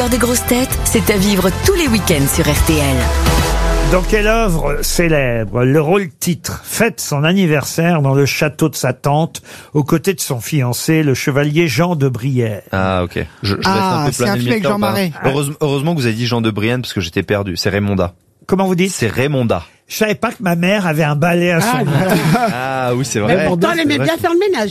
Des grosses têtes, c'est à vivre tous les week-ends sur RTL. Dans quelle œuvre célèbre le rôle-titre fête son anniversaire dans le château de sa tante, aux côtés de son fiancé, le chevalier Jean de Brienne? Ah, ok. Je laisse un peu c'est planer un le film avec mystère, Jean Marais. Heureusement que vous avez dit Jean de Brienne parce que j'étais perdu. C'est Raymonda. Comment vous dites? C'est Raymonda. Je savais pas que ma mère avait un balai à son nom. Ah oui, c'est Mais vrai. pourtant, elle aimait bien faire le ménage.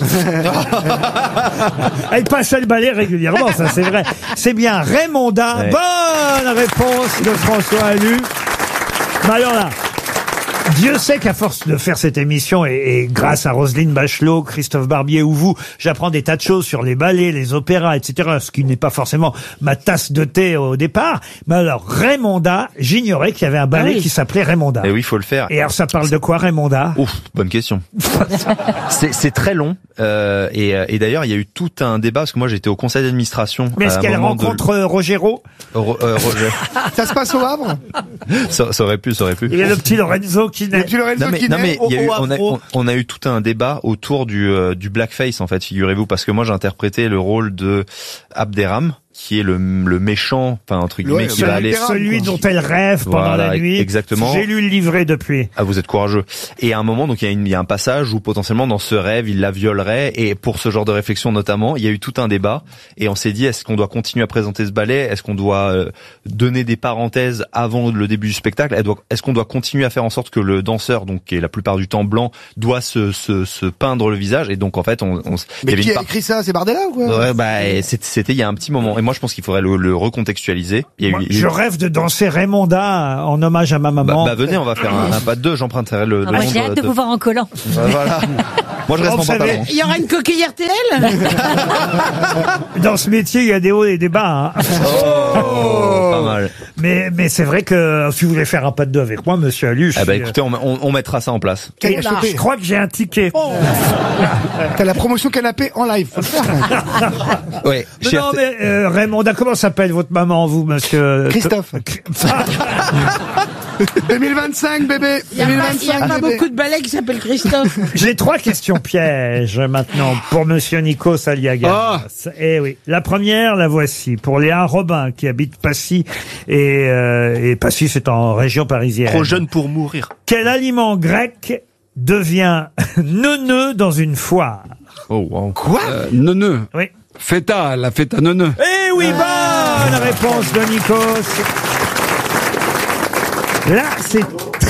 Elle passait le balai régulièrement, ça c'est vrai. C'est bien Raymonda. Ouais. Bonne réponse de François Allu. Mais alors là, Dieu sait qu'à force de faire cette émission et grâce à Roselyne Bachelot, Christophe Barbier ou vous, j'apprends des tas de choses sur les ballets, les opéras, etc. Ce qui n'est pas forcément ma tasse de thé au départ. Mais alors, Raymonda, j'ignorais qu'il y avait un ballet qui s'appelait Raymonda. Et oui, il faut le faire. Et alors, ça parle de quoi, Raymonda? Ouf, bonne question. C'est très long. Et d'ailleurs, il y a eu tout un débat parce que moi j'étais au conseil d'administration. Mais est-ce qu'elle rencontre Rogero? Roger. Ça se passe au Havre? Ça aurait pu. Il y a le petit Lorenzo qui naît. Non mais il y a eu, on a eu tout un débat autour du blackface en fait, figurez-vous, parce que moi j'ai interprété le rôle de Abderrahm, qui est le méchant, enfin entre guillemets, qui va aller. Celui dont elle rêve pendant la nuit. Exactement. J'ai lu le livret depuis. Ah, vous êtes courageux. Et à un moment, donc il y a un passage où potentiellement dans ce rêve, il la violerait. Et pour ce genre de réflexion notamment, il y a eu tout un débat. Et on s'est dit, est-ce qu'on doit continuer à présenter ce ballet? Est-ce qu'on doit donner des parenthèses avant le début du spectacle? Est-ce qu'on doit continuer à faire en sorte que le danseur, donc qui est la plupart du temps blanc, doit se peindre le visage? Et donc en fait, Mais qui a écrit ça? C'est Bardella ou quoi? Ouais, bah c'était il y a un petit moment. Et moi, je pense qu'il faudrait le recontextualiser. Je rêve de danser Raymonda en hommage à ma maman. Bah venez, on va faire un pas de deux. J'emprunterai le. Moi, j'ai hâte de vous voir en collant. Voilà. Moi, je reste en pantalon. Il y aura une coquille RTL? Dans ce métier, il y a des hauts et des bas. Hein. Oh, pas mal. Mais c'est vrai que si vous voulez faire un pas de deux avec moi, monsieur Allu, Écoutez, on mettra ça en place. je crois que j'ai un ticket. T'as la promotion canapé en live. Faut le faire. Ouais. Non, mais Raymonda, comment s'appelle votre maman, vous, monsieur Christophe. 2025, bébé. Il n'y a pas beaucoup de ballets qui s'appellent Christophe. J'ai 3 questions pièges maintenant pour monsieur Nikos Aliagas. Eh oui. La première, la voici. Pour Léa Robin, qui habite Passy. Et Passy, c'est en région parisienne. Trop jeune pour mourir. Quel aliment grec devient neuneu dans une foire? Oh, wow. Quoi? Neuneu. Oui. Feta, la feta neuneu. Eh oui, bonne réponse de Nikos. Là, c'est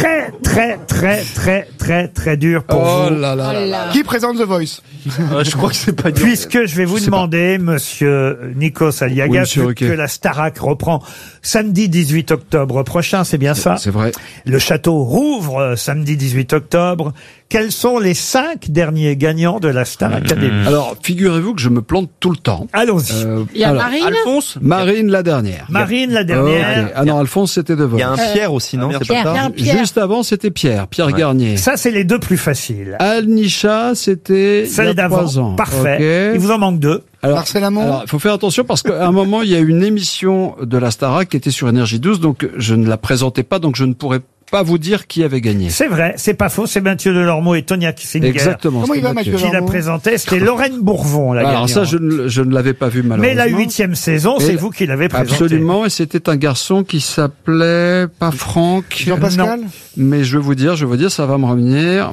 très dur pour vous. Oh là là. Qui présente The Voice? Je crois que c'est pas dur. Puisque je vais vous demander, monsieur Nikos Aliagas, que la Starac reprend samedi 18 octobre prochain, c'est bien ça? C'est vrai. Le château rouvre samedi 18 octobre. Quels sont les 5 derniers gagnants de la Star Academy? Alors, figurez-vous que je me plante tout le temps. Allons-y. Il y a Marine. Alphonse? Marine, la dernière. Marine, la dernière. Ok. Ah non, Alphonse, c'était The Voice. Il y a un Pierre aussi, non? C'est pas ça? Juste avant, c'était Pierre Garnier. Ça, c'est les 2 plus faciles. Al-Nisha, c'était il y Celle a 3 ans. Parfait. Ok. Il vous en manque 2. Marcel Amont. Alors, il faut faire attention parce qu'à un moment, il y a une émission de la Starac qui était sur Énergie 12, donc je ne la présentais pas, donc je ne pourrais pas vous dire qui avait gagné. C'est vrai, c'est pas faux, c'est Mathieu Delormeau et Tonia Kissinger. Exactement. Comment il va, Mathieu Qui la Delormeau? présentait, c'était Lorraine Bourvon, la Alors gagnante. ça, je ne l'avais pas vu malheureusement. Mais la 8e saison, c'est Et vous qui l'avez présentée. Absolument, et c'était un garçon qui s'appelait pas Franck, Jean-Pascal? mais je vais vous dire, ça va me revenir.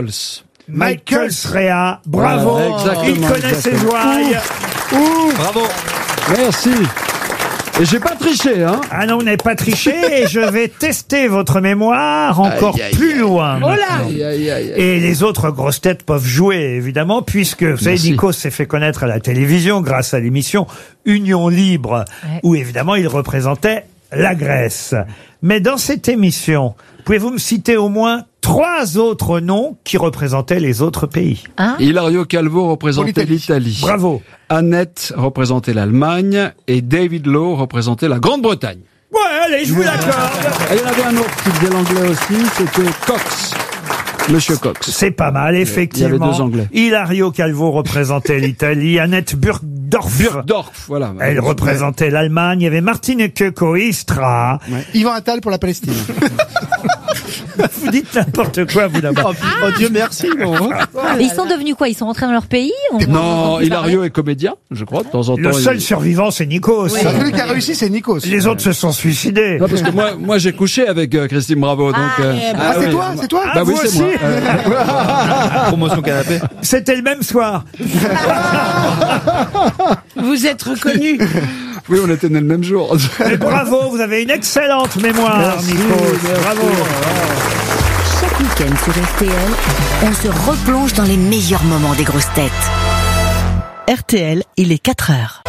Michael Srea, bravo. Voilà, exactement, Il connaît ses exactement. ouailles. Bravo. Merci. Et j'ai pas triché, hein. Ah non, vous n'avez pas triché et je vais tester votre mémoire encore plus loin. Oh là. Et les autres grosses têtes peuvent jouer, évidemment, puisque, vous savez, Merci. Nikos s'est fait connaître à la télévision grâce à l'émission Union Libre, où, évidemment, il représentait la Grèce. Mais dans cette émission, pouvez-vous me citer au moins 3 autres noms qui représentaient les autres pays? Hilario Calvo représentait l'Italie. Bravo. Annette représentait l'Allemagne et David Lowe représentait la Grande-Bretagne. Ouais, allez, je vous l'accorde. Et il y en avait un autre qui faisait l'anglais aussi, c'était Cox. Monsieur Cox. C'est pas mal, effectivement. Il y avait 2 Anglais. Hilario Calvo représentait l'Italie, Annette Burgdorf. Voilà. Elle représentait l'Allemagne. Il y avait Martine Keuko-Istra. Yvan Attal pour la Palestine. Vous dites n'importe quoi, vous, là-bas. Oh Dieu merci. Mais ils sont devenus quoi? Ils sont rentrés dans leur pays? Non, Hilario est comédien, je crois, de temps en temps. Le seul survivant, c'est Nikos. Celui qui a réussi, c'est Nikos. Les autres se sont suicidés. Non, parce que moi j'ai couché avec Christine Bravo, donc. C'est oui. toi, c'est toi? Bah oui, vous c'est moi. aussi Promotion canapé. C'était le même soir. Vous êtes reconnu. Oui, on était nés le même jour. Mais bravo, vous avez une excellente mémoire, Nikos. Bravo. Chaque week-end sur RTL, on se replonge dans les meilleurs moments des grosses têtes. RTL, il est 4 heures.